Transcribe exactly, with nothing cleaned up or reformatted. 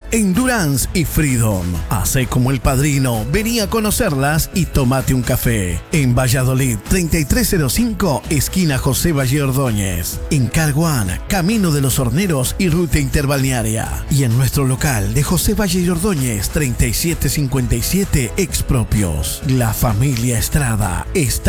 Endurance y Freedom. Hacé como el padrino, vení a conocerlas y tomate un café. En Valladolid, treinta y tres cero cinco, esquina José Valle Ordóñez. En Carguán, Camino de los Horneros y Ruta Interbalnearia. Y en nuestro local de José Valle Ordóñez, treinta y siete cincuenta y siete, Expropios. La familia Estrada está